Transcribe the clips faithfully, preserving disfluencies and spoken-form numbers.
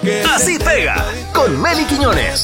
Así pega con Meli Quiñones.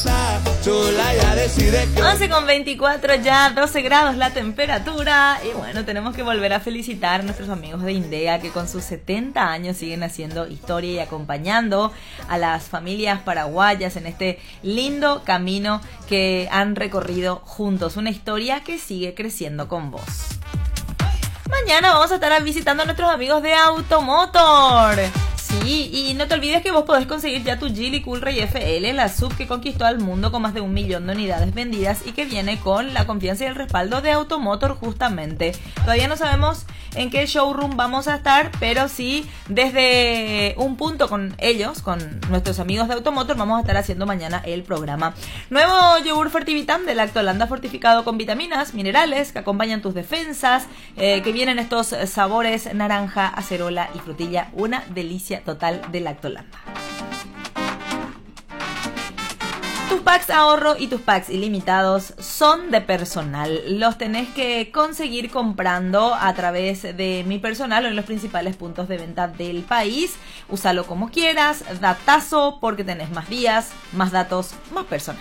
once con veinticuatro ya, doce grados la temperatura. Y bueno, tenemos que volver a felicitar a nuestros amigos de INDEA que con sus setenta años siguen haciendo historia y acompañando a las familias paraguayas en este lindo camino que han recorrido juntos. Una historia que sigue creciendo con vos. Mañana vamos a estar visitando a nuestros amigos de Automotor. Sí, y no te olvides que vos podés conseguir ya tu Geely Coolray F L, la S U V que conquistó al mundo con más de un millón de unidades vendidas y que viene con la confianza y el respaldo de Automotor justamente. Todavía no sabemos en qué showroom vamos a estar, pero sí desde un punto con ellos, con nuestros amigos de Automotor, vamos a estar haciendo mañana el programa. Nuevo yogur Fertivitam de Lactolanda fortificado con vitaminas, minerales que acompañan tus defensas, eh, que vienen estos sabores naranja, acerola y frutilla, una delicia total de Lactolanda. Tus packs ahorro y tus packs ilimitados son de personal. Los tenés que conseguir comprando a través de mi personal o en los principales puntos de venta del país. Úsalo como quieras, datazo porque tenés más días, más datos, más personal.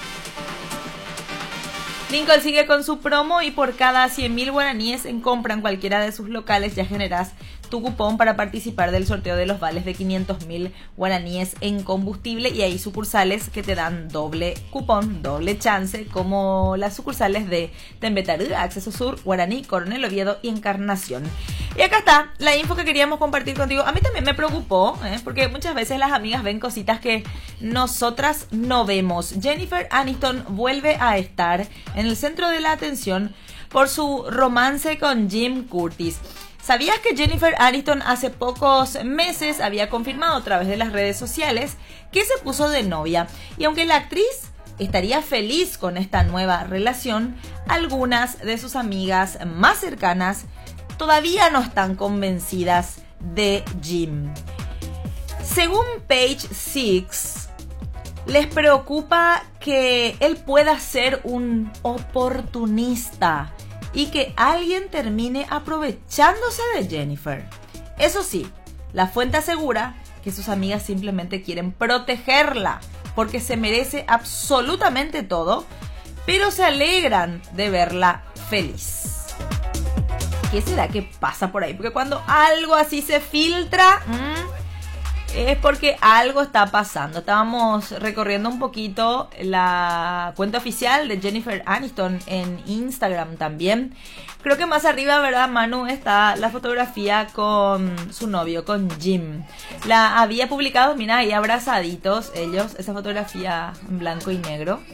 Lincoln sigue con su promo y por cada cien mil guaraníes en compra en cualquiera de sus locales ya generás tu cupón para participar del sorteo de los vales de quinientos mil guaraníes en combustible, y hay sucursales que te dan doble cupón, doble chance, como las sucursales de Tembetarú, Acceso Sur, Guaraní, Coronel Oviedo y Encarnación. Y acá está la info que queríamos compartir contigo. A mí también me preocupó, ¿eh? porque muchas veces las amigas ven cositas que nosotras no vemos. Jennifer Aniston vuelve a estar en el centro de la atención por su romance con Jim Curtis. ¿Sabías que Jennifer Aniston hace pocos meses había confirmado a través de las redes sociales que se puso de novia? Y aunque la actriz estaría feliz con esta nueva relación, algunas de sus amigas más cercanas todavía no están convencidas de Jim. Según Page Six, les preocupa que él pueda ser un oportunista y que alguien termine aprovechándose de Jennifer. Eso sí, la fuente asegura que sus amigas simplemente quieren protegerla porque se merece absolutamente todo, pero se alegran de verla feliz. ¿Qué será que pasa por ahí? Porque cuando algo así se filtra, mmm, es porque algo está pasando. Estábamos recorriendo un poquito la cuenta oficial de Jennifer Aniston en Instagram también. Creo que más arriba, ¿verdad, Manu? Está la fotografía con su novio, con Jim. La había publicado, mira, ahí abrazaditos ellos, esa fotografía en blanco y negro.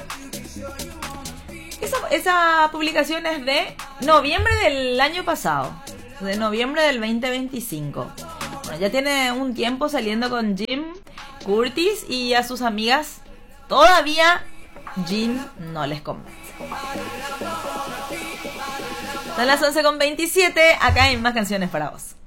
Esa, esa publicación es de noviembre del año pasado, de noviembre del veinte veinticinco. Bueno, ya tiene un tiempo saliendo con Jim Curtis y a sus amigas todavía Jim no les convence. Son las once con veintisiete, acá hay más canciones para vos.